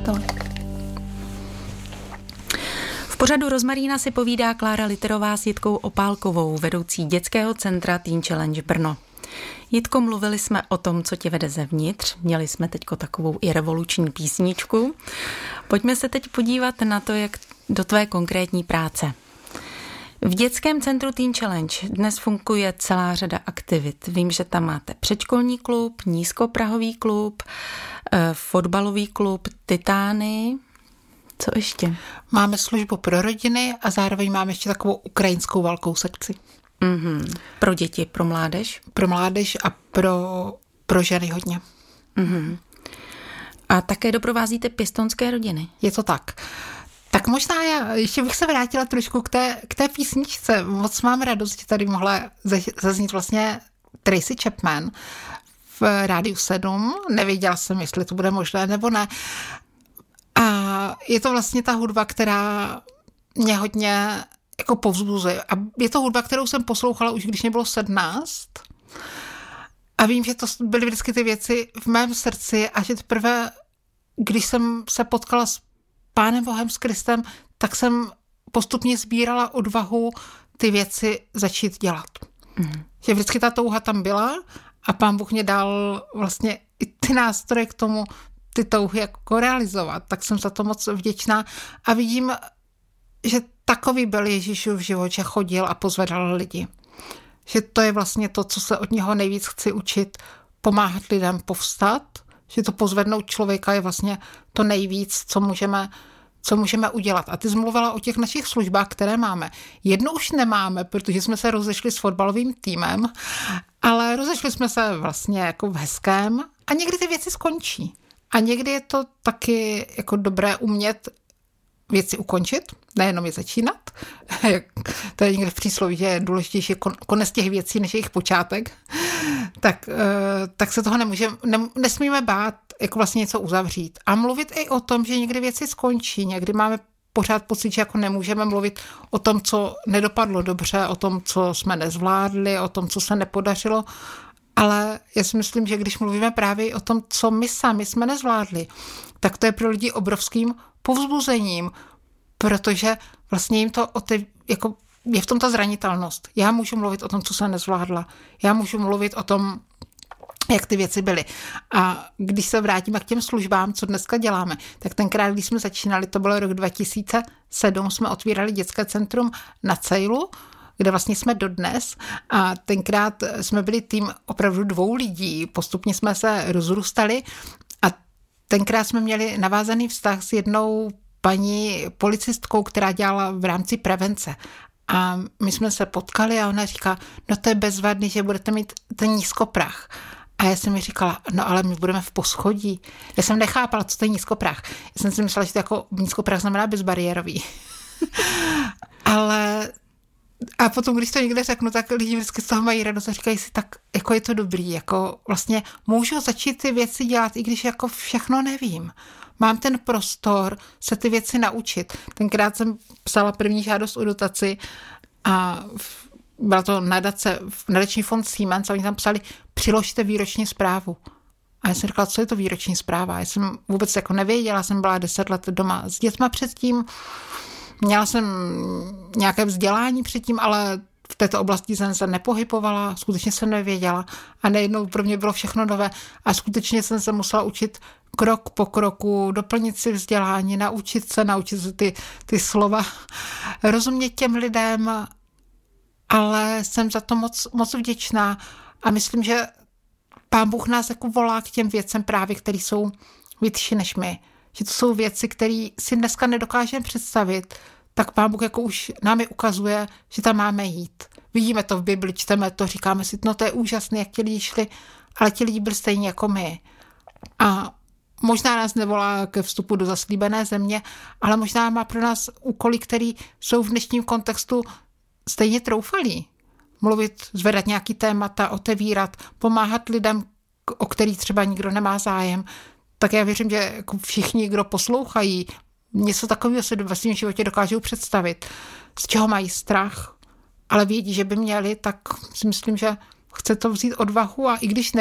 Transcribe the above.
přátele. V pořadu Rozmarína si povídá Klára Literová s Jitkou Opálkovou, vedoucí dětského centra Teen Challenge Brno. Jitko, mluvili jsme o tom, co tě vede zevnitř. Měli jsme teďko takovou i revoluční písničku. Pojďme se teď podívat na to, jak do tvé konkrétní práce. V dětském centru Teen Challenge dnes funguje celá řada aktivit. Vím, že tam máte předškolní klub, nízkoprahový klub, fotbalový klub Titány. Co ještě? Máme službu pro rodiny a zároveň máme ještě takovou ukrajinskou velkou sekci. Mm-hmm. Pro děti, pro mládež? Pro mládež a pro ženy hodně. Mm-hmm. A také doprovázíte pěstounské rodiny? Je to tak. Tak možná já ještě bych se vrátila trošku k té písničce. Moc mám radost, že tady mohla zaznít vlastně Tracy Chapman v Rádiu 7. Nevěděla jsem, jestli to bude možné nebo ne. A je to vlastně ta hudba, která mě hodně jako povzbuzuje. A je to hudba, kterou jsem poslouchala už, když mě bylo 17. A vím, že to byly vždycky ty věci v mém srdci a že teprve, když jsem se potkala s Pánem Bohem, s Kristem, tak jsem postupně sbírala odvahu ty věci začít dělat. Mm. Že vždycky ta touha tam byla a Pán Bůh mě dal vlastně i ty nástroje k tomu, ty touhy jako realizovat. Tak jsem za to moc vděčná a vidím, že takový byl Ježíšův život, že chodil a pozvedal lidi. Že to je vlastně to, co se od něho nejvíc chci učit, pomáhat lidem povstat, že to pozvednout člověka je vlastně to nejvíc, co můžeme udělat. A ty jsi mluvila o těch našich službách, které máme. Jednu už nemáme, protože jsme se rozešli s fotbalovým týmem, ale rozešli jsme se vlastně jako v hezkém a někdy ty věci skončí. A někdy je to taky jako dobré umět věci ukončit, nejenom je začínat. To je někde v přísloví, že je důležitější konec těch věcí, než jejich počátek. Tak se toho nesmíme bát, jako vlastně něco uzavřít. A mluvit i o tom, že někdy věci skončí. Někdy máme pořád pocit, že jako nemůžeme mluvit o tom, co nedopadlo dobře, o tom, co jsme nezvládli, o tom, co se nepodařilo. Ale já si myslím, že když mluvíme právě o tom, co my sami jsme nezvládli, tak to je pro lidi obrovským povzbuzením, protože vlastně jim to jako je v tom ta zranitelnost. Já můžu mluvit o tom, co jsem nezvládla. Já můžu mluvit o tom, jak ty věci byly. A když se vrátíme k těm službám, co dneska děláme, tak tenkrát, když jsme začínali, to byl rok 2007, jsme otvírali dětské centrum na Cejlu, kde vlastně jsme dodnes a tenkrát jsme byli tým opravdu 2 lidí, postupně jsme se rozrůstali a tenkrát jsme měli navázaný vztah s jednou paní policistkou, která dělala v rámci prevence. A my jsme se potkali a ona říká, no to je bezvadný, že budete mít ten nízkoprah. A já jsem mi říkala, no ale my budeme v poschodí. Já jsem nechápala, co to je nízkoprah. Já jsem si myslela, že to jako nízkoprah znamená bezbariérový. Ale a potom, když to někde řeknu, tak lidi vždycky z toho mají radost a říkají si, tak jako je to dobrý, jako vlastně můžu začít ty věci dělat, i když jako všechno nevím. Mám ten prostor se ty věci naučit. Tenkrát jsem psala první žádost o dotaci a byla to nadační fond Siemens a oni tam psali, přiložte výroční zprávu. A já jsem říkala, co je to výroční zpráva? Já jsem vůbec jako nevěděla, jsem byla 10 let doma s dětma předtím, měla jsem nějaké vzdělání předtím, ale v této oblasti jsem se nepohybovala, skutečně jsem nevěděla a najednou pro mě bylo všechno nové a skutečně jsem se musela učit krok po kroku, doplnit si vzdělání, naučit se ty slova, rozumět těm lidem, ale jsem za to moc vděčná a myslím, že Pán Bůh nás jako volá k těm věcem právě, které jsou vyšší než my. Že to jsou věci, které si dneska nedokážeme představit, tak Pán Bůh jako už nám je ukazuje, že tam máme jít. Vidíme to v Bibli, čteme to, říkáme si, no to je úžasné, jak ti lidi šli, ale ti lidi byli stejně jako my. A možná nás nevolá ke vstupu do zaslíbené země, ale možná má pro nás úkoly, které jsou v dnešním kontextu stejně troufalí. Mluvit, zvedat nějaký témata, otevírat, pomáhat lidem, o který třeba nikdo nemá zájem. Tak já věřím, že jako všichni, kdo poslouchají, něco takového se ve svém životě dokážou představit, z čeho mají strach, ale vědí, že by měli, tak si myslím, že chce to vzít odvahu a i když